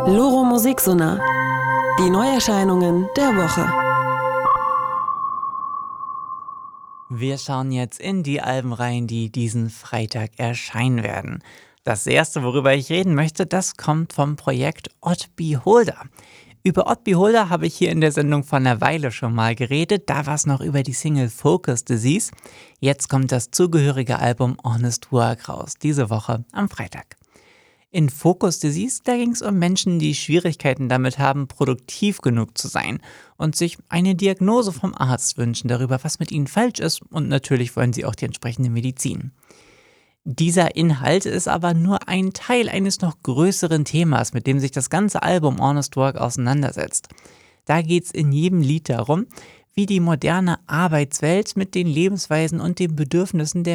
Loro Musiksonar. Die Neuerscheinungen der Woche. Wir schauen jetzt in die Alben rein, die diesen Freitag erscheinen werden. Das erste, worüber ich reden möchte, das kommt vom Projekt Odd Beholder. Über Odd Beholder habe ich hier in der Sendung vor einer Weile schon mal geredet. Da war es noch über die Single Focus Disease. Jetzt kommt das zugehörige Album Honest Work raus, diese Woche am Freitag. In Focus Disease, da ging es um Menschen, die Schwierigkeiten damit haben, produktiv genug zu sein und sich eine Diagnose vom Arzt wünschen darüber, was mit ihnen falsch ist, und natürlich wollen sie auch die entsprechende Medizin. Dieser Inhalt ist aber nur ein Teil eines noch größeren Themas, mit dem sich das ganze Album Honest Work auseinandersetzt. Da geht es in jedem Lied darum, wie die moderne Arbeitswelt mit den Lebensweisen und den Bedürfnissen der